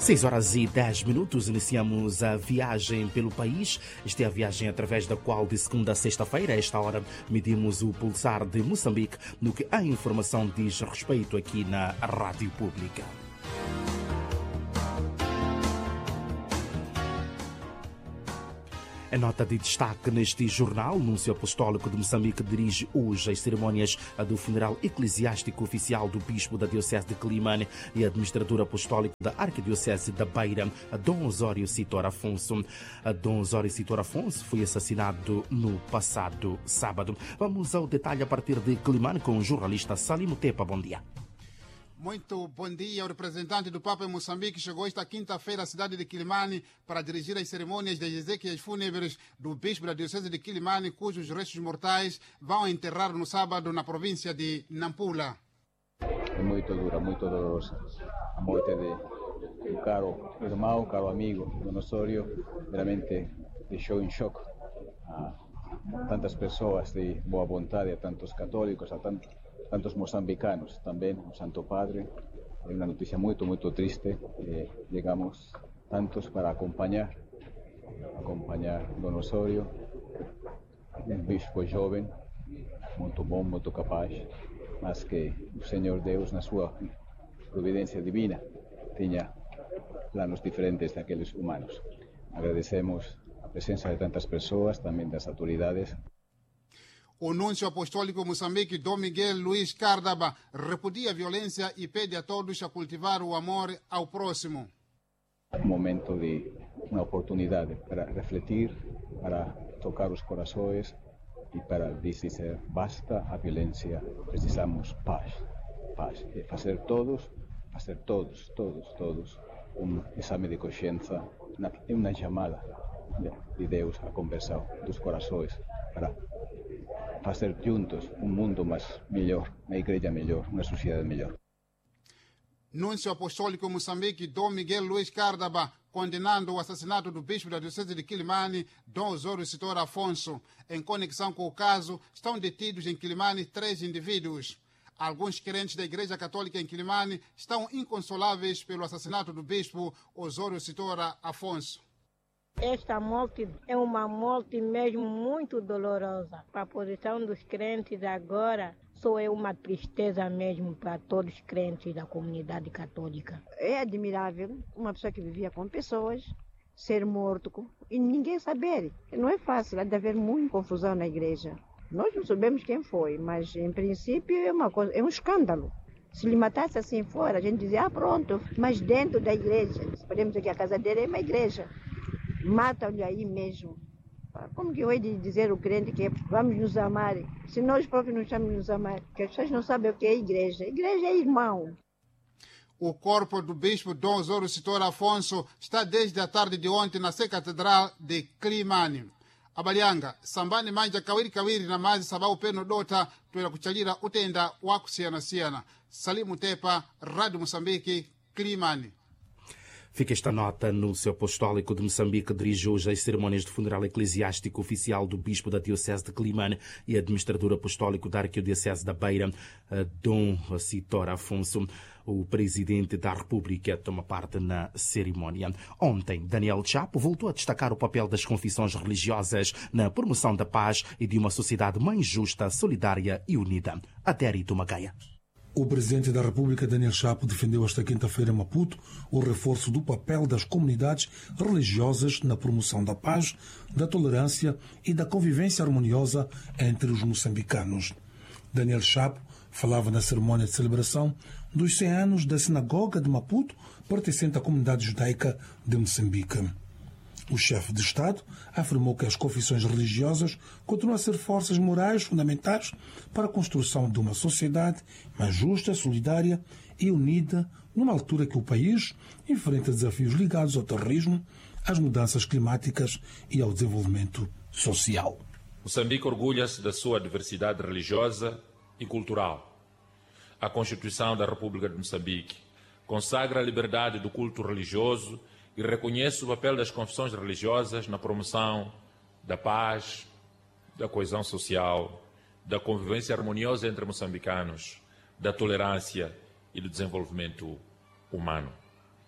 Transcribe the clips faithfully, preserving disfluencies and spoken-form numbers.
seis horas e dez minutos, iniciamos a viagem pelo país. Esta é a viagem através da qual, de segunda a sexta-feira, a esta hora, medimos o pulsar de Moçambique no que a informação diz respeito aqui na Rádio Pública. A nota de destaque neste jornal: o Núncio Apostólico de Moçambique dirige hoje as cerimônias do funeral eclesiástico oficial do Bispo da Diocese de Quelimane e administrador apostólico da Arquidiocese da Beira, Dom Osório Citor Afonso. Dom Osório Citor Afonso foi assassinado no passado sábado. Vamos ao detalhe a partir de Quelimane com o jornalista Salim Tepa. Bom dia. Muito bom dia. O representante do Papa em Moçambique chegou esta quinta-feira à cidade de Quelimane para dirigir as cerimônias das exéquias fúnebres do Bispo da Diocese de Quelimane, cujos restos mortais vão enterrar no sábado na província de Nampula. É muito dura, muito dolorosa. A morte de um caro irmão, caro amigo, Dom Osório, realmente deixou em choque a tantas pessoas de boa vontade, a tantos católicos, a tantos tantos moçambicanos, também o Santo Padre. É uma notícia muito, muito triste. Eh, chegamos tantos para acompanhar, acompanhar Dom Osório, um bispo jovem, muito bom, muito capaz, mas que o Senhor Deus, na sua providência divina, tinha planos diferentes daqueles humanos. Agradecemos a presença de tantas pessoas, também das autoridades. O Núncio Apostólico de Moçambique, Dom Miguel Luís Cárdaba, repudia a violência e pede a todos a cultivar o amor ao próximo. Um momento de uma oportunidade para refletir, para tocar os corações e para dizer basta a violência, precisamos paz. Paz. E fazer todos, fazer todos, todos, todos um exame de consciência, uma, uma chamada de Deus à conversão dos corações para fazer juntos um mundo mais melhor, uma igreja melhor, uma sociedade melhor. Núncio Apostólico de Moçambique, Dom Miguel Luís Cárdaba, condenando o assassinato do bispo da Diocese de Quelimane, Dom Osório Citor Afonso. Em conexão com o caso, estão detidos em Quelimane três indivíduos. Alguns crentes da Igreja Católica em Quelimane estão inconsoláveis pelo assassinato do bispo Osório Citor Afonso. Esta morte é uma morte mesmo muito dolorosa. Para a posição dos crentes agora, só é uma tristeza mesmo para todos os crentes da comunidade católica. É admirável uma pessoa que vivia com pessoas ser morto e ninguém saber. Não é fácil, há de haver muita confusão na igreja. Nós não sabemos quem foi, mas em princípio é, uma coisa, é um escândalo. Se lhe matasse assim fora, a gente dizia, ah pronto, mas dentro da igreja, podemos dizer que a casa dele é uma igreja. Matam-lhe aí mesmo. Como que eu hei de dizer ao crente que vamos nos amar, se nós próprios não estamos nos amar? Porque as pessoas não sabem o que é igreja. Igreja é irmão. O corpo do bispo Dom Osório Citor Afonso está desde a tarde de ontem na Sé Catedral de Quelimane. Abalianga, sambani manja kawiri kawiri na mazi sabau peno dota tuela kuchalira utenda waku siana siana. Salimu Tepa, Rádio Moçambique, Quelimane. Fica esta nota. No Núncio Apostólico de Moçambique dirige hoje as cerimônias de funeral eclesiástico oficial do Bispo da Diocese de Quelimane e administrador apostólico da Arquidiocese da Beira, Dom Citor Afonso. O presidente da República toma parte na cerimónia. Ontem, Daniel Chapo voltou a destacar o papel das confissões religiosas na promoção da paz e de uma sociedade mais justa, solidária e unida. Adérito Magaia. O presidente da República, Daniel Chapo, defendeu esta quinta-feira em Maputo o reforço do papel das comunidades religiosas na promoção da paz, da tolerância e da convivência harmoniosa entre os moçambicanos. Daniel Chapo falava na cerimônia de celebração dos cem anos da Sinagoga de Maputo, pertencente à comunidade judaica de Moçambique. O chefe de Estado afirmou que as confissões religiosas continuam a ser forças morais fundamentais para a construção de uma sociedade mais justa, solidária e unida, numa altura que o país enfrenta desafios ligados ao terrorismo, às mudanças climáticas e ao desenvolvimento social. Moçambique orgulha-se da sua diversidade religiosa e cultural. A Constituição da República de Moçambique consagra a liberdade do culto religioso e reconhece o papel das confissões religiosas na promoção da paz, da coesão social, da convivência harmoniosa entre moçambicanos, da tolerância e do desenvolvimento humano.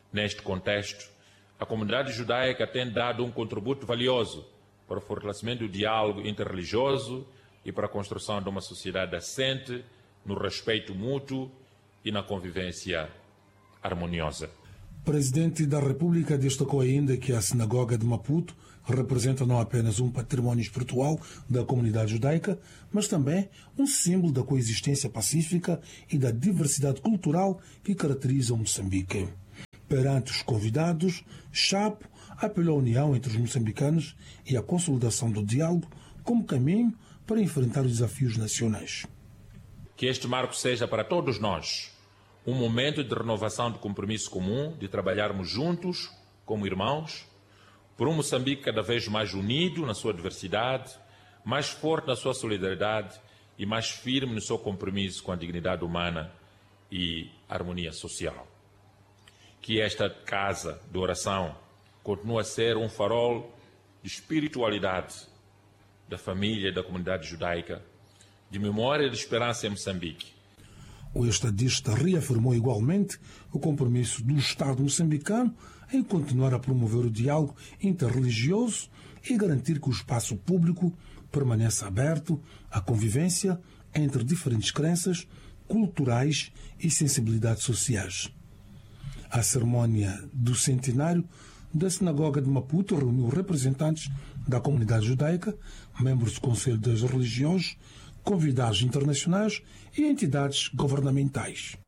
Neste contexto, a comunidade judaica tem dado um contributo valioso para o fortalecimento do diálogo interreligioso e para a construção de uma sociedade decente, no respeito mútuo e na convivência harmoniosa. O presidente da República destacou ainda que a Sinagoga de Maputo representa não apenas um patrimônio espiritual da comunidade judaica, mas também um símbolo da coexistência pacífica e da diversidade cultural que caracteriza o Moçambique. Perante os convidados, Chapo apelou à união entre os moçambicanos e à consolidação do diálogo como caminho para enfrentar os desafios nacionais. Que este marco seja para todos nós um momento de renovação do compromisso comum, de trabalharmos juntos, como irmãos, por um Moçambique cada vez mais unido na sua diversidade, mais forte na sua solidariedade e mais firme no seu compromisso com a dignidade humana e harmonia social. Que esta casa de oração continue a ser um farol de espiritualidade da família e da comunidade judaica, de memória e de esperança em Moçambique. O estadista reafirmou igualmente o compromisso do Estado moçambicano em continuar a promover o diálogo interreligioso e garantir que o espaço público permaneça aberto à convivência entre diferentes crenças culturais e sensibilidades sociais. A cerimónia do centenário da Sinagoga de Maputo reuniu representantes da comunidade judaica, membros do Conselho das Religiões, convidados internacionais e entidades governamentais.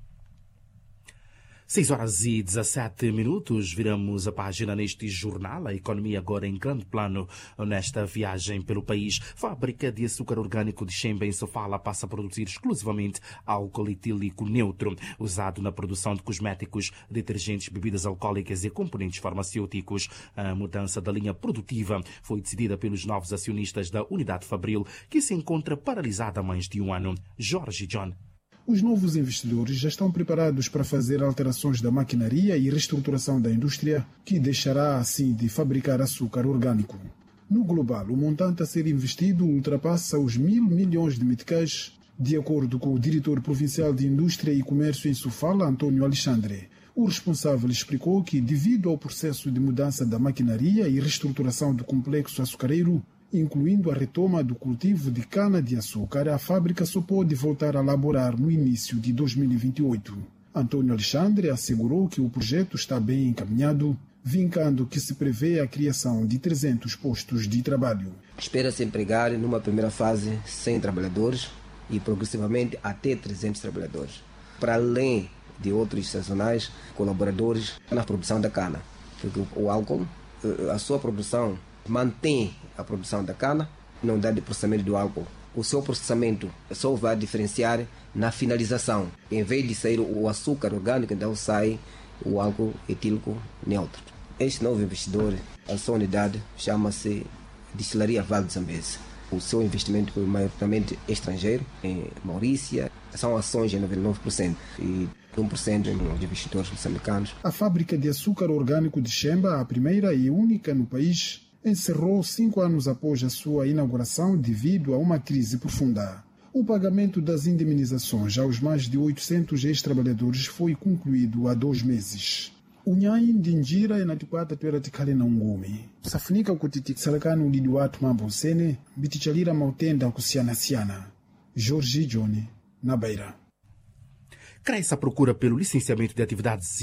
seis horas e dezassete minutos, viramos a página neste jornal. A economia agora em grande plano nesta viagem pelo país. Fábrica de açúcar orgânico de Xemba, em Sofala, passa a produzir exclusivamente álcool etílico neutro, usado na produção de cosméticos, detergentes, bebidas alcoólicas e componentes farmacêuticos. A mudança da linha produtiva foi decidida pelos novos acionistas da unidade Fabril, que se encontra paralisada há mais de um ano. Jorge John. Os novos investidores já estão preparados para fazer alterações da maquinaria e reestruturação da indústria, que deixará assim de fabricar açúcar orgânico. No global, o montante a ser investido ultrapassa os mil milhões de meticais, de acordo com o diretor provincial de Indústria e Comércio em Sofala, Antônio Alexandre. O responsável explicou que, devido ao processo de mudança da maquinaria e reestruturação do complexo açucareiro, incluindo a retoma do cultivo de cana-de-açúcar, a fábrica só pode voltar a laborar no início de dois mil e vinte e oito. Antônio Alexandre assegurou que o projeto está bem encaminhado, vincando que se prevê a criação de trezentos postos de trabalho. Espera-se empregar, numa primeira fase, cem trabalhadores e progressivamente até trezentos trabalhadores, para além de outros sazonais colaboradores na produção da cana, porque o álcool, a sua produção mantém a produção da cana, não dá de processamento do álcool. O seu processamento só vai diferenciar na finalização. Em vez de sair o açúcar orgânico, então sai o álcool etílico neutro. Este novo investidor, a sua unidade, chama-se Destilaria Vale de Zambeze. O seu investimento foi maioritariamente estrangeiro, em Maurícia, são ações em noventa e nove por cento e um por cento de investidores moçambicanos. A fábrica de açúcar orgânico de Xemba, a primeira e única no país, encerrou cinco anos após a sua inauguração devido a uma crise profunda. O pagamento das indemnizações aos mais de oitocentos ex-trabalhadores foi concluído há dois meses. Unhai Ndinjira e Natikwata Tuera Tikale na Ngome. Safunika kutiti salakano ulidi watu mambo sene, bitichalira mautenda kusiana siana. Jorge Johnny, na Beira. Cresce a procura pelo licenciamento de atividades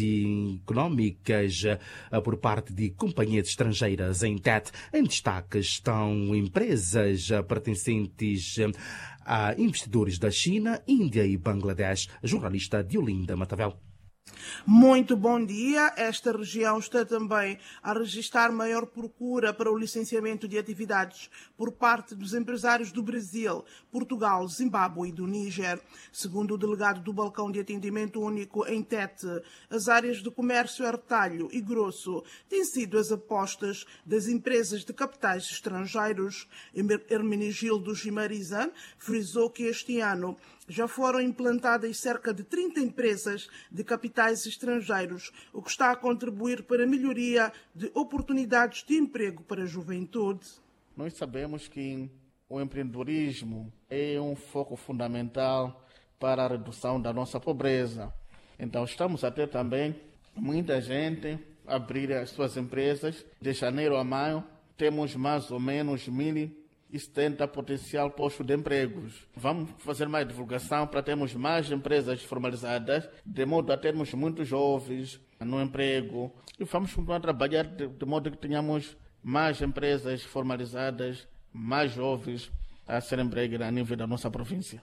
económicas por parte de companhias estrangeiras em T E T. Em destaque estão empresas pertencentes a investidores da China, Índia e Bangladesh. Jornalista Diolinda Matavel. Muito bom dia. Esta região está também a registrar maior procura para o licenciamento de atividades por parte dos empresários do Brasil, Portugal, Zimbábue e do Níger. Segundo o delegado do Balcão de Atendimento Único em Tete, as áreas de comércio a retalho e grosso têm sido as apostas das empresas de capitais estrangeiros. Hermenegildo Gimarizan frisou que este ano já foram implantadas cerca de trinta empresas de capitais estrangeiros, o que está a contribuir para a melhoria de oportunidades de emprego para a juventude. Nós sabemos que o empreendedorismo é um foco fundamental para a redução da nossa pobreza. Então estamos a ter também muita gente abrir as suas empresas. De janeiro a maio, temos mais ou menos mil e setenta potencial postos de empregos. Vamos fazer mais divulgação para termos mais empresas formalizadas, de modo a termos muitos jovens no emprego. E vamos continuar a trabalhar de, de modo que tenhamos mais empresas formalizadas, mais jovens a serem empregados a nível da nossa província.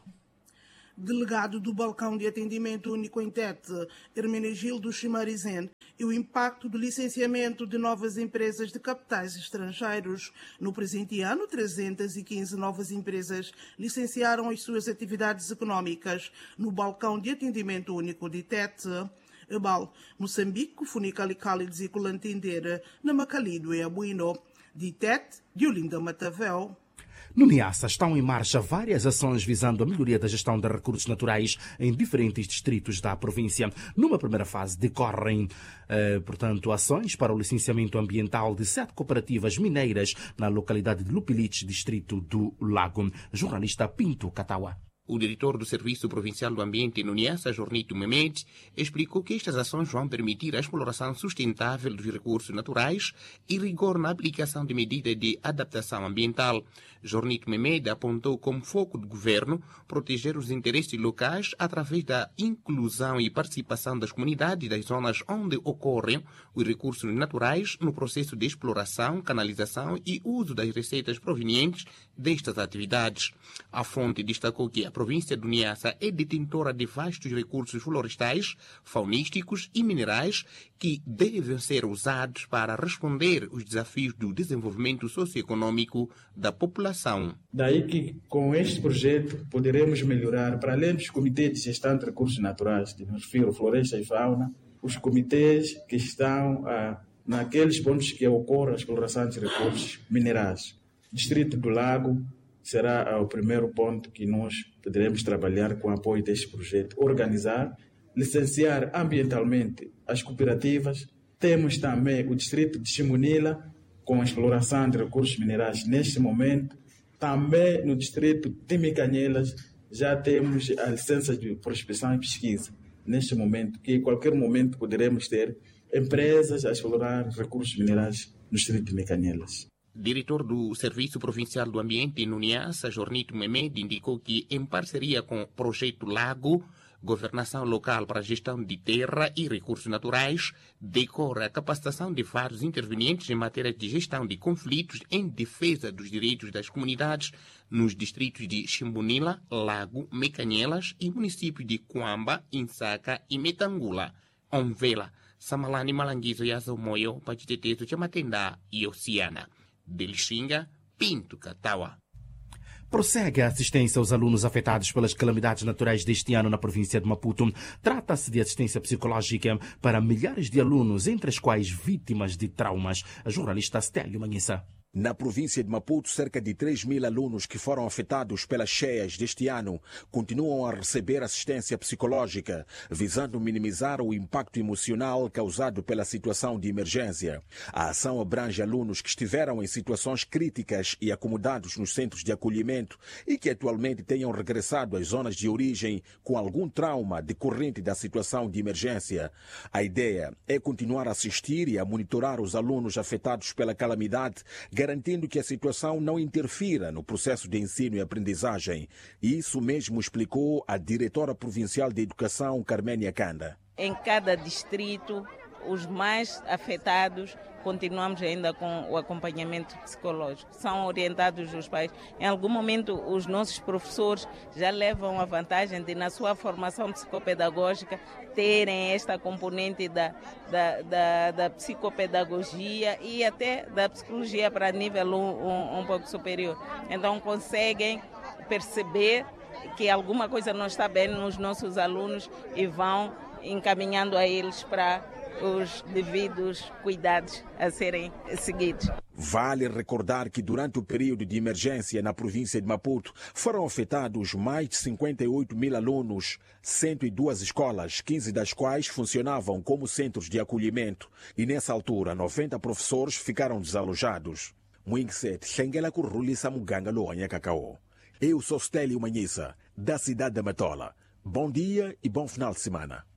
Delegado do Balcão de Atendimento Único em Tete, Hermenegildo Chimarizen, e o impacto do licenciamento de novas empresas de capitais estrangeiros. No presente ano, trezentas e quinze novas empresas licenciaram as suas atividades económicas no Balcão de Atendimento Único de Tete. Ebal, Moçambique, Funicalicali e Colantindera, na Macalido e Abuino. De Tete, de Olinda Matavel. No Niassa estão em marcha várias ações visando a melhoria da gestão de recursos naturais em diferentes distritos da província. Numa primeira fase decorrem, eh, portanto, ações para o licenciamento ambiental de sete cooperativas mineiras na localidade de Lupilich, distrito do Lago. Jornalista Pinto Catawa. O diretor do Serviço Provincial do Ambiente no Niassa, Jornito Mehmed, explicou que estas ações vão permitir a exploração sustentável dos recursos naturais e rigor na aplicação de medidas de adaptação ambiental. Jornito Mehmed apontou como foco do governo proteger os interesses locais através da inclusão e participação das comunidades das zonas onde ocorrem os recursos naturais no processo de exploração, canalização e uso das receitas provenientes destas atividades. A fonte destacou que a província do Niassa é detentora de vastos recursos florestais, faunísticos e minerais que devem ser usados para responder aos desafios do desenvolvimento socioeconômico da população. Daí que, com este projeto, poderemos melhorar, para além dos comitês de gestão de recursos naturais, que nos refiro floresta e fauna, os comitês que estão ah, naqueles pontos que ocorre a exploração de recursos minerais. Distrito do Lago será o primeiro ponto que nós poderemos trabalhar com o apoio deste projeto. Organizar, licenciar ambientalmente as cooperativas. Temos também o distrito de Chimunila, com a exploração de recursos minerais neste momento. Também no distrito de Micanhelas já temos a licença de prospecção e pesquisa. Neste momento, que em qualquer momento poderemos ter empresas a explorar recursos minerais no distrito de Micanhelas. Diretor do Serviço Provincial do Ambiente no Niassa, Jornito Mehmed, indicou que, em parceria com o Projeto Lago, Governação Local para a Gestão de Terra e Recursos Naturais, decorre a capacitação de vários intervenientes em matéria de gestão de conflitos em defesa dos direitos das comunidades nos distritos de Chimbunila, Lago, Mecanhelas e municípios de Cuamba, Insaca e Metangula. Onvela, Samalani Malanguizo e Azomoyo, Pachitetezo, Chamatenda e Oceana. De Lixinga, Pinto Catawa. Prossegue a assistência aos alunos afetados pelas calamidades naturais deste ano na província de Maputo. Trata-se de assistência psicológica para milhares de alunos, entre as quais vítimas de traumas. A jornalista Stélio Manhissa. Na província de Maputo, cerca de três mil alunos que foram afetados pelas cheias deste ano continuam a receber assistência psicológica, visando minimizar o impacto emocional causado pela situação de emergência. A ação abrange alunos que estiveram em situações críticas e acomodados nos centros de acolhimento e que atualmente tenham regressado às zonas de origem com algum trauma decorrente da situação de emergência. A ideia é continuar a assistir e a monitorar os alunos afetados pela calamidade, garantindo que a situação não interfira no processo de ensino e aprendizagem. Isso mesmo explicou a diretora provincial de Educação, Carménia Kanda. Em cada distrito, os mais afetados, continuamos ainda com o acompanhamento psicológico. São orientados os pais. Em algum momento, os nossos professores já levam a vantagem de, na sua formação psicopedagógica, terem esta componente da, da, da, da psicopedagogia e até da psicologia para nível um, um, um pouco superior. Então, conseguem perceber que alguma coisa não está bem nos nossos alunos e vão encaminhando a eles para os devidos cuidados a serem seguidos. Vale recordar que durante o período de emergência na província de Maputo foram afetados mais de cinquenta e oito mil alunos, cento e duas escolas, quinze das quais funcionavam como centros de acolhimento. E nessa altura, noventa professores ficaram desalojados. Mwingset, Xengela Kurulisa Muganga Loanha Cacau. Eu sou Stélio Manhissa, da cidade da Matola. Bom dia e bom final de semana.